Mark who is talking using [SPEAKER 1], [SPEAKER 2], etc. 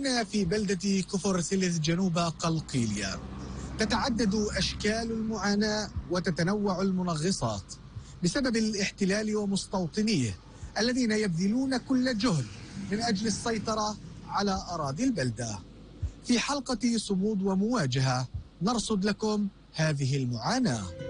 [SPEAKER 1] هنا في بلدة كفر سيليث جنوب قلقيلية تتعدد أشكال المعاناة وتتنوع المنغصات بسبب الاحتلال ومستوطنيه الذين يبذلون كل جهد من أجل السيطرة على أراضي البلدة. في حلقة صمود ومواجهة نرصد لكم هذه المعاناة.